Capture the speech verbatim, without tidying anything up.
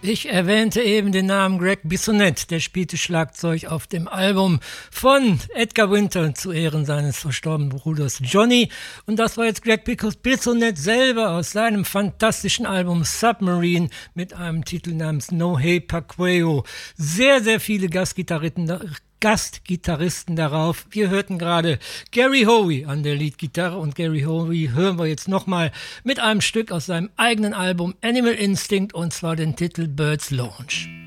Ich erwähnte eben den Namen Greg Bissonette, der spielte Schlagzeug auf dem Album von Edgar Winter zu Ehren seines verstorbenen Bruders Johnny. Und das war jetzt Greg Bissonette selber aus seinem fantastischen Album Submarine mit einem Titel namens No Hey Paqueo. Sehr, sehr viele Gastgitarristen, Gastgitarristen darauf. Wir hörten gerade Gary Hoey an der Leadgitarre und Gary Hoey hören wir jetzt nochmal mit einem Stück aus seinem eigenen Album Animal Instinct und zwar den Titel Birds Launch.